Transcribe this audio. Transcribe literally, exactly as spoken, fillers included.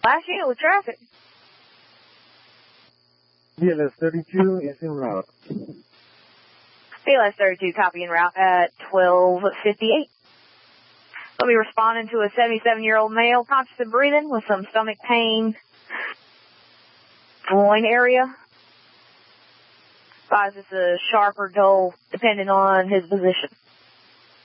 Last unit with traffic. B L S thirty-two is en route. B L S thirty-two, copy en route at twelve fifty-eight. We'll be responding to a seventy-seven-year-old male, conscious of breathing, with some stomach pain, groin area. Advise it's a sharp or dull, depending on his position.